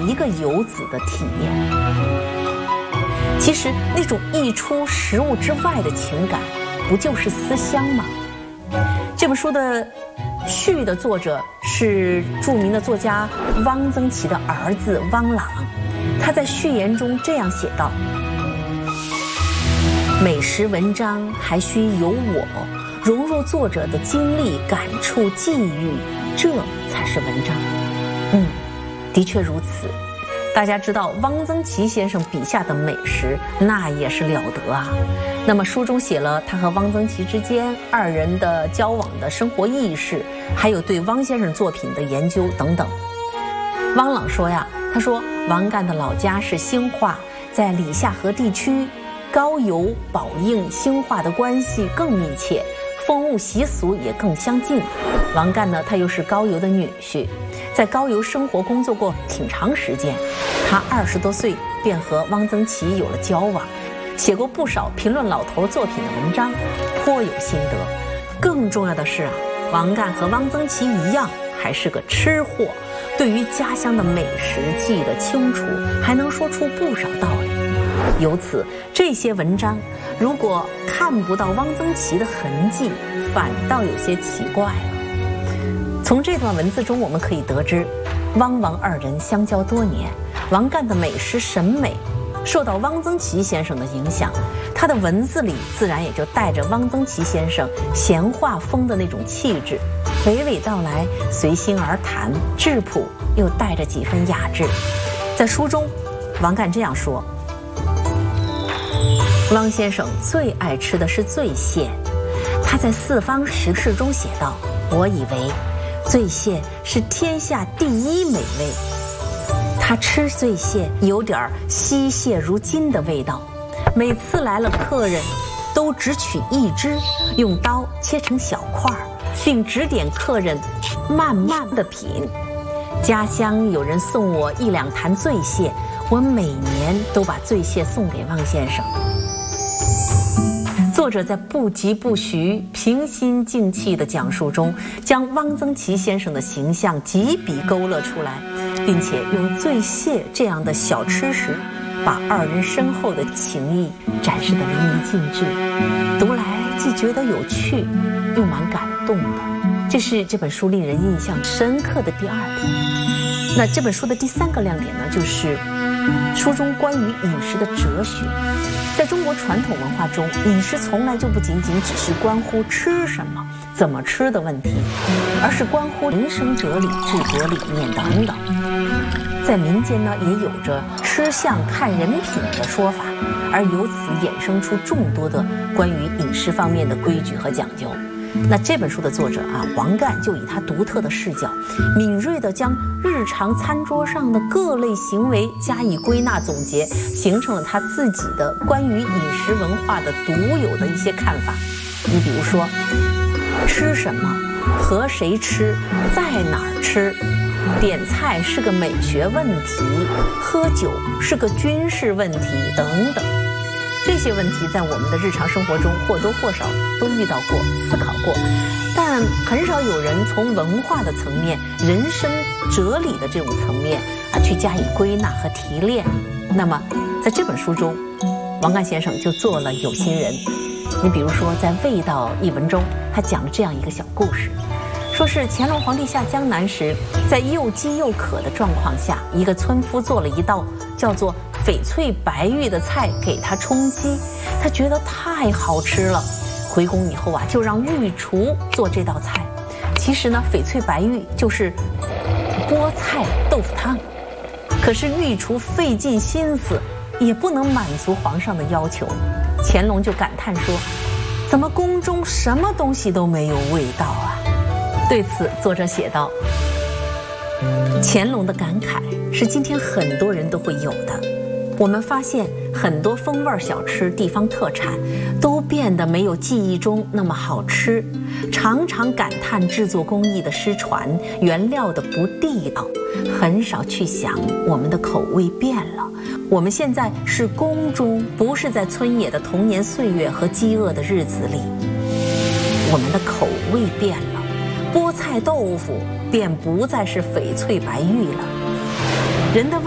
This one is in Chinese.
一个游子的体验。其实那种溢出食物之外的情感，不就是思乡吗？这本书的序的作者是著名的作家汪曾祺的儿子汪朗，他在序言中这样写道：美食文章还需有我，融入作者的经历、感触、际遇，这才是文章。的确如此。大家知道汪曾祺先生笔下的美食，那也是了得啊。那么书中写了他和汪曾祺之间二人的交往的生活轶事，还有对汪先生作品的研究等等。汪朗说呀，他说王干的老家是兴化，在里夏河地区，高邮、宝应、兴化的关系更密切，风物习俗也更相近。王干呢，他又是高邮的女婿，在高邮生活工作过挺长时间。他20多岁便和汪曾祺有了交往，写过不少评论老头作品的文章，颇有心得。更重要的是啊，王干和汪曾祺一样，还是个吃货，对于家乡的美食记得清楚，还能说出不少道理。由此，这些文章如果看不到汪曾祺的痕迹，反倒有些奇怪了。从这段文字中，我们可以得知，汪王二人相交多年，王干的美食审美受到汪曾祺先生的影响，他的文字里自然也就带着汪曾祺先生闲话风的那种气质，娓娓道来，随心而谈，质朴又带着几分雅致。在书中，王干这样说：汪先生最爱吃的是醉蟹，他在四方食事中写道：我以为醉蟹是天下第一美味。他吃醉蟹有点惜蟹如金的味道，每次来了客人都只取一只，用刀切成小块，并指点客人慢慢的品。家乡有人送我1、2坛醉蟹，我每年都把醉蟹送给汪先生。作者在不疾不徐、平心静气的讲述中，将汪曾祺先生的形象几笔勾勒出来，并且用醉蟹这样的小吃食，把二人深厚的情谊展示得淋漓尽致。读来既觉得有趣，又蛮感动的。这是这本书令人印象深刻的第2点。那这本书的第3个亮点呢，就是书中关于饮食的哲学。在中国传统文化中，饮食从来就不仅仅只是关乎吃什么、怎么吃的问题，而是关乎人生哲理、治国理念等等。在民间呢，也有着吃相看人品的说法，而由此衍生出众多的关于饮食方面的规矩和讲究。那这本书的作者王干就以他独特的视角，敏锐地将日常餐桌上的各类行为加以归纳总结，形成了他自己的关于饮食文化的独有的一些看法。你比如说，吃什么、和谁吃、在哪儿吃，点菜是个美学问题，喝酒是个军事问题等等。这些问题在我们的日常生活中或多或少都遇到过、思考过，但很少有人从文化的层面、人生哲理的这种层面去加以归纳和提炼。那么在这本书中，王干先生就做了有心人。你比如说，在《味道》一文中，他讲了这样一个小故事，说是乾隆皇帝下江南时，在又饥又渴的状况下，一个村夫做了一道叫做翡翠白玉的菜给他充饥，他觉得太好吃了，回宫以后就让御厨做这道菜。其实呢，翡翠白玉就是菠菜豆腐汤，可是御厨费尽心思也不能满足皇上的要求。乾隆就感叹说：怎么宫中什么东西都没有味道啊？对此，作者写道：乾隆的感慨是今天很多人都会有的。我们发现很多风味小吃、地方特产都变得没有记忆中那么好吃，常常感叹制作工艺的失传，原料的不地道，很少去想我们的口味变了。我们现在是宫中，不是在村野的童年岁月和饥饿的日子里。我们的口味变了，菠菜豆腐便不再是翡翠白玉了。人的